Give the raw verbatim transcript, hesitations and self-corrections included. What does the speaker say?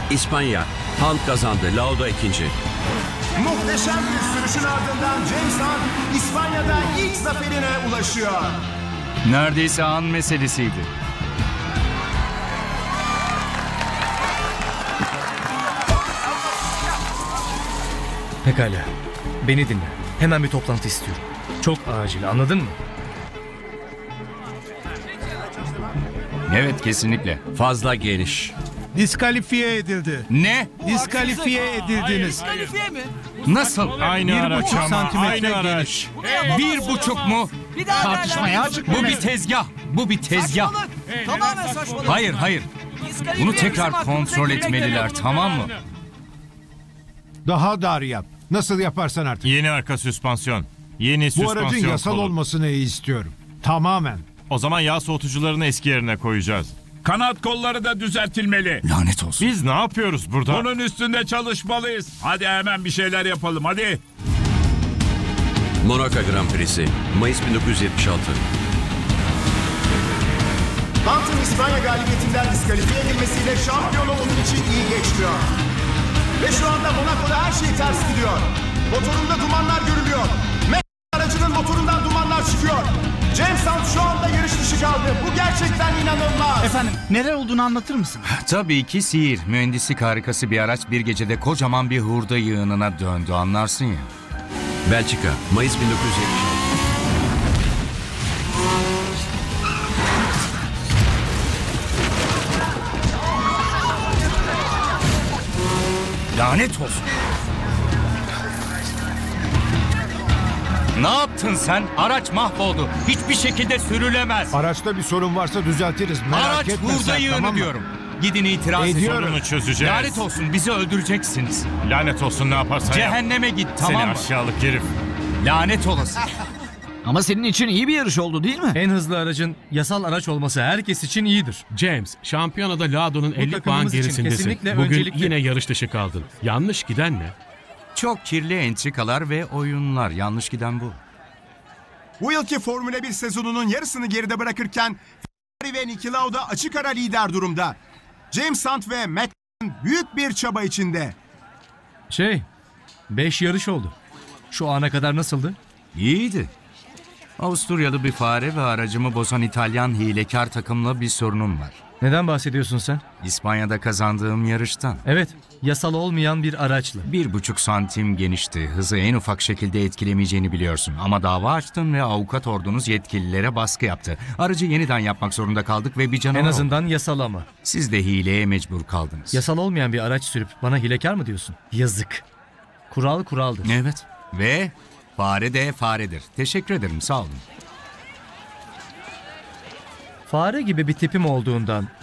İspanya. Hunt kazandı. Lauda ikinci. Muhteşem bir sürüşün ardından James Hunt İspanya'da ilk zaferine ulaşıyor. Neredeyse an meselesiydi. Pekala. Beni dinle. Hemen bir toplantı istiyorum. Çok acil, anladın mı? Evet, kesinlikle. Fazla geniş. Diskalifiye edildi. Ne? Diskalifiye edildiniz. Nasıl? Aynı Bir araç buçuk ama, santimetre aynı geniş. araç. Bir buçuk mu? Tartışmaya açık. Bu bir tezgah. Bu bir tezgah. Tamamen saçmalık. Hayır, hayır. Bunu tekrar kontrol etmeliler, tamam mı? Daha dar yap. Nasıl yaparsan artık. Yeni arka süspansiyon. Yeni Bu süspansiyon aracın yasal kolu. olmasını istiyorum. Tamamen. O zaman yağ soğutucularını eski yerine koyacağız. Kanat kolları da düzeltilmeli. Lanet olsun. Biz ne yapıyoruz burada? Bunun üstünde çalışmalıyız. Hadi hemen bir şeyler yapalım hadi. Monaco Grand Prix'si. Mayıs bin dokuz yüz yetmiş altı. Hunt'ın İspanya galibiyetinden diskalifiye edilmesiyle şampiyonu onun için iyi geçmiyor. Ve şu anda Monaco'da her şey ters gidiyor. Motorunda dumanlar görülüyor. Mac aracının motorundan dumanlar çıkıyor. James Hunt şu anda yarış dışı kaldı. Bu gerçekten inanılmaz. Efendim neler olduğunu anlatır mısın? Tabii ki sihir. Mühendislik harikası bir araç bir gecede kocaman bir hurda yığınına döndü, anlarsın ya. Belçika. Mayıs bin dokuz yüz yetmiş altı. Lanet olsun. Ne yaptın sen? Araç mahvoldu. Hiçbir şekilde sürülemez. Araçta bir sorun varsa düzeltiriz. Merak Araç etme hurda sen, yığını tamam mı? diyorum. Gidin itiraz edin. Ediyorum. Sorunu çözeceğiz. Lanet olsun, bizi öldüreceksiniz. Lanet olsun, ne yaparsan yap. Cehenneme git, Seni tamam mı? aşağılık herif. Lanet olası. Ama senin için iyi bir yarış oldu değil mi? En hızlı aracın yasal araç olması herkes için iyidir. James, şampiyonada Lado'nun elli puan takımımız için gerisindesin. kesinlikle Bugün öncelikli. yine yarış dışı kaldın. Yanlış giden ne? Çok kirli entrikalar ve oyunlar. Yanlış giden bu. Bu yılki Formula bir sezonunun yarısını geride bırakırken Ferrari ve Niki Lauda açık ara lider durumda. James Hunt ve McLaren büyük bir çaba içinde. Şey, beş yarış oldu. Şu ana kadar nasıldı? İyiydi. Avusturyalı bir fare ve aracımı bozan İtalyan hilekar takımla bir sorunum var. Neden bahsediyorsun sen? İspanya'da kazandığım yarıştan. Evet, yasal olmayan bir araçla. Bir buçuk santim genişti. Hızı en ufak şekilde etkilemeyeceğini biliyorsun. Ama dava açtın ve avukat ordunuz yetkililere baskı yaptı. Aracı yeniden yapmak zorunda kaldık ve bir canavar En oldu. azından yasal ama. Siz de hileye mecbur kaldınız. Yasal olmayan bir araç sürüp bana hilekar mı diyorsun? Yazık. Kural kuraldır. Evet. Ve fare de faredir. Teşekkür ederim, sağ olun. Fare gibi bir tipim olduğundan